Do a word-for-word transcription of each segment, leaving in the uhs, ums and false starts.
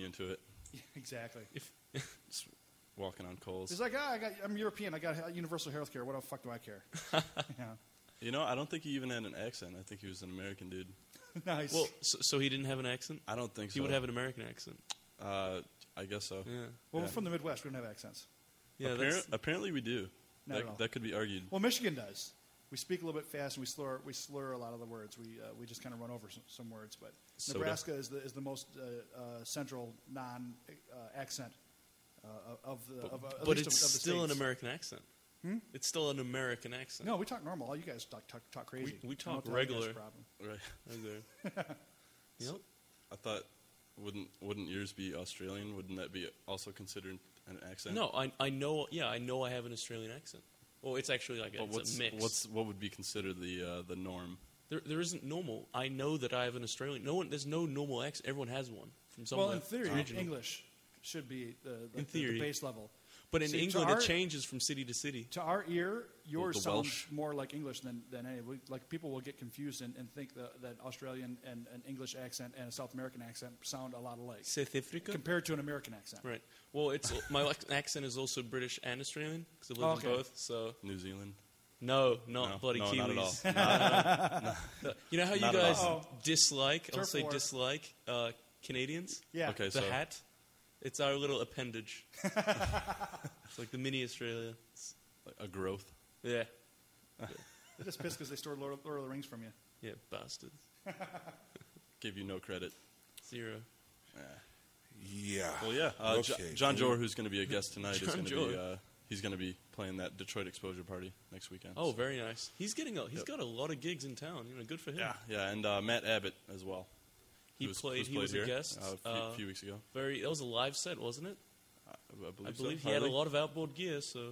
into it. Yeah, exactly. If just walking on coals. He's like, ah, I got, I'm European. I got universal health care. What the fuck do I care? Yeah. You know, I don't think he even had an accent. I think he was an American dude. Nice. Well, so, so he didn't have an accent? I don't think so. He would have an American accent. Uh, I guess so. Yeah. well, yeah. we're from the Midwest. We don't have accents. Yeah, Appar- that's, apparently we do. Not that, at all. that could be argued. Well, Michigan does. We speak a little bit fast, and we slur we slur a lot of the words. We uh, we just kind of run over some, some words. But Soda. Nebraska is the is the most uh, uh, central non uh, accent uh, of the. but of, uh, at but least it's of, of the still an states. American accent. Hmm? It's still an American accent. No, we talk normal. All you guys talk talk, talk crazy. We- we I don't talk know what the hell you regular. guys' problem. Right. Okay. Yep. I thought, wouldn't wouldn't yours be Australian? Wouldn't that be also considered an accent? No, I I know. Yeah, I know I have an Australian accent. Well, it's actually like a, But it's what's a mix. what's what would be considered the uh, the norm? There, there isn't normal. I know that I have an Australian. No one. There's no normal accent. Everyone has one from somewhere. Well, in theory, regional. English should be the, the, In the- theory. the base level. But in See, to England, our- it changes from city to city. To our ear, yours the sounds Welsh. more like English than, than any. We, like people will get confused and, and think that, that Australian and an English accent and a South American accent sound a lot alike South Africa. compared to an American accent. Right. Well, it's my ac- accent is also British and Australian because I've lived Oh, okay. in both. So New Zealand. no, not No, bloody no, Kiwis. not at all. No. You know how you Not at guys all. dislike? I'll Turf say war. dislike uh, Canadians. Yeah. Okay, The so hat. It's our little appendage. It's like the mini Australia. It's- like a growth. yeah. They're just pissed because they stole Lord of, Lord of the Rings from you. Yeah, bastards. Give you no credit. Zero. Yeah. Well, yeah. Uh, Jo- Okay, John cool. Jor, who's going to be a guest tonight, is John going to Jor. be uh, he's going to be playing that Detroit Exposure Party next weekend. Oh, So- very nice. He's getting a, he's Yep. got a lot of gigs in town. You know, good for him. Yeah, yeah, and uh, Matt Abbott as well. He who's- played. who's He was a here, guest. uh, a few, Uh, few weeks ago. Very. That was a live set, wasn't it? I, I believe, I so. believe he had a Harley? lot of outboard gear. So,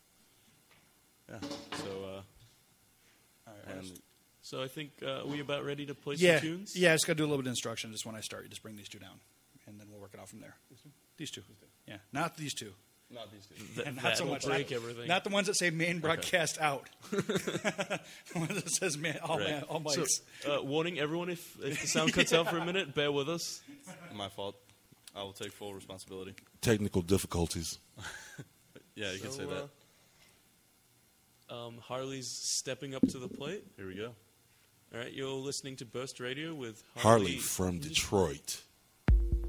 Yeah. So, uh, All right, and so I think uh, are we about ready to play yeah, some tunes? yeah. I just got to do a little bit of instruction. Just when I start, you just bring these two down, and then we'll work it out from there. These two. Yeah, not these two. not these two. Th- And not so that'll much. break not, everything. not the ones that say main broadcast out. The one that says man, all, Right. man, all So, mics. uh, warning everyone: if, if the sound cuts out for a minute, bear with us. My fault. I will take full responsibility. Technical difficulties. Yeah, you can So, say that. uh, um, Harley's stepping up to the plate. Here we go. All right, you're listening to Burst Radio with Harley Harley. from Detroit.